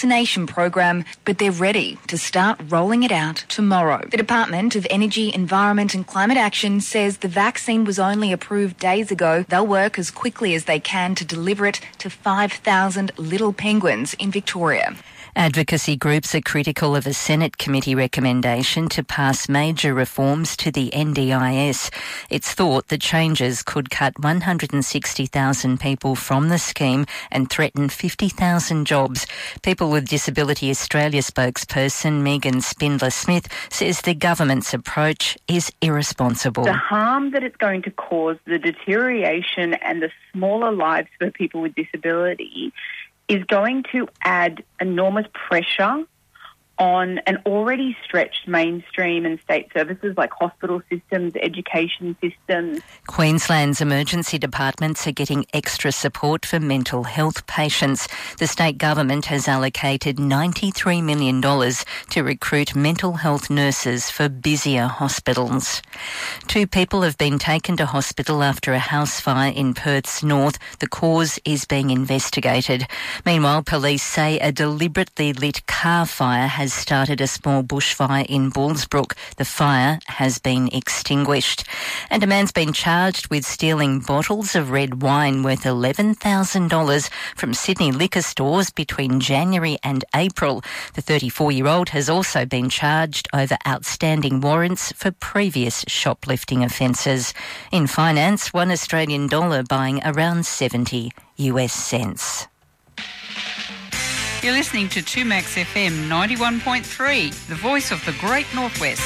vaccination program, but they're ready to start rolling it out tomorrow. The Department of Energy, Environment and Climate Action says the vaccine was only approved days ago. They'll work as quickly as they can to deliver it to 5,000 little penguins in Victoria. Advocacy groups are critical of a Senate committee recommendation to pass major reforms to the NDIS. It's thought the changes could cut 160,000 people from the scheme and threaten 50,000 jobs. People with Disability Australia spokesperson Megan Spindler-Smith says the government's approach is irresponsible. The harm that it's going to cause, the deterioration and the smaller lives for people with disability is going to add enormous pressure on an already stretched mainstream and state services like hospital systems, education systems. Queensland's emergency departments are getting extra support for mental health patients. The state government has allocated $93 million to recruit mental health nurses for busier hospitals. 2 people have been taken to hospital after a house fire in Perth's north. The cause is being investigated. Meanwhile, police say a deliberately lit car fire has started a small bushfire in Bullsbrook. The fire has been extinguished. And a man's been charged with stealing bottles of red wine worth $11,000 from Sydney liquor stores between January and April. The 34-year-old has also been charged over outstanding warrants for previous shoplifting offences. In finance, $1 Australian buying around 70 US cents. You're listening to 2Max FM 91.3, the voice of the Great Northwest.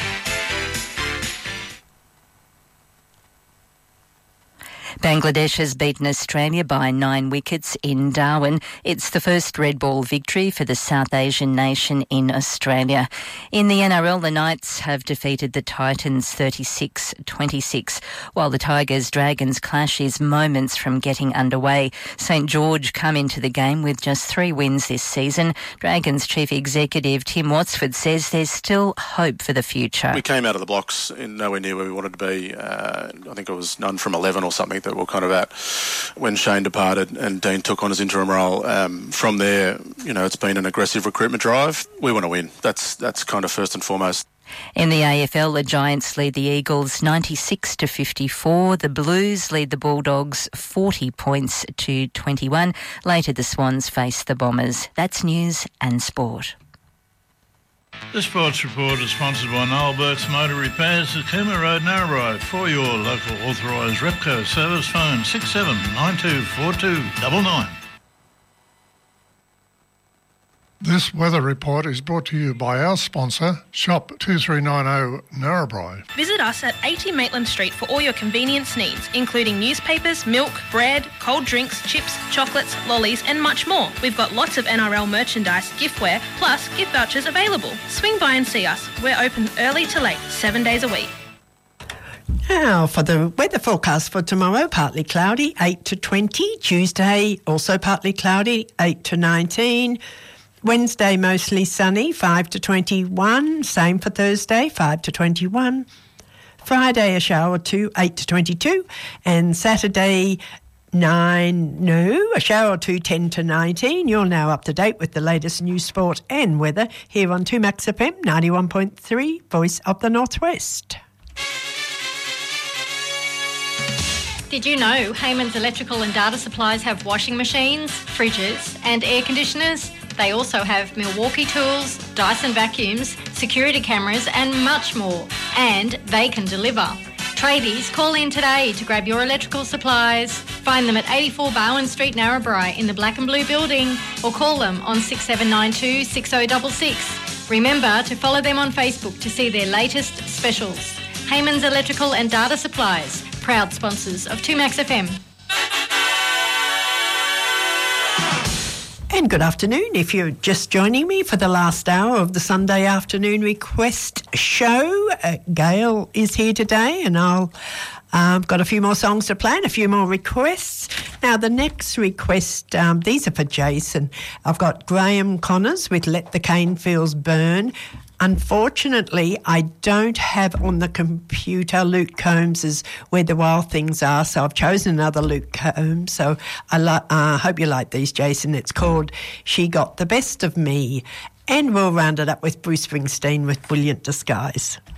Bangladesh has beaten Australia by 9 wickets in Darwin. It's the first red ball victory for the South Asian nation in Australia. In the NRL, the Knights have defeated the Titans 36-26, while the Tigers-Dragons clash is moments from getting underway. St George come into the game with just 3 wins this season. Dragons Chief Executive Tim Watsford says there's still hope for the future. We came out of the blocks nowhere near where we wanted to be. I think it was none from 11 or something that we're kind of at when Shane departed and Dean took on his interim role. From there, it's been an aggressive recruitment drive. We want to win. That's kind of first and foremost. In the AFL, the Giants lead the Eagles 96-54. The Blues lead the Bulldogs 40 points to 21. Later, the Swans face the Bombers. That's news and sport. The Sports Report is sponsored by Noel Burke's Motor Repairs at Cooma Road, Narrabri. For your local authorised Repco service, phone 67924299. This weather report is brought to you by our sponsor, Shop 2390 Narrabri. Visit us at 80 Maitland Street for all your convenience needs, including newspapers, milk, bread, cold drinks, chips, chocolates, lollies and much more. We've got lots of NRL merchandise, giftware, plus gift vouchers available. Swing by and see us. We're open early to late, 7 days a week. Now for the weather forecast for tomorrow, partly cloudy, 8 to 20. Tuesday, also partly cloudy, 8 to 19. Wednesday, mostly sunny, 5 to 21. Same for Thursday, 5 to 21. Friday, a shower or 2, 8 to 22. And Saturday, a shower or 2, 10 to 19. You're now up to date with the latest news, sport and weather here on 2Max FM 91.3, Voice of the Northwest. Did you know Heyman's Electrical and Data Supplies have washing machines, fridges and air conditioners? They also have Milwaukee tools, Dyson vacuums, security cameras and much more. And they can deliver. Tradies, call in today to grab your electrical supplies. Find them at 84 Bowen Street, Narrabri in the Black and Blue building or call them on 6792 6066. Remember to follow them on Facebook to see their latest specials. Heyman's Electrical and Data Supplies, proud sponsors of 2Max FM. And good afternoon. If you're just joining me for the last hour of the Sunday afternoon request show, Gail is here today and I've got a few more songs to play and a few more requests. Now, the next request, these are for Jason. I've got Graham Connors with Let the Cane Fields Burn. Unfortunately, I don't have on the computer Luke Combs's Where the Wild Things Are, so I've chosen another Luke Combs. So I hope you like these, Jason. It's called She Got the Best of Me. And we'll round it up with Bruce Springsteen with Brilliant Disguise.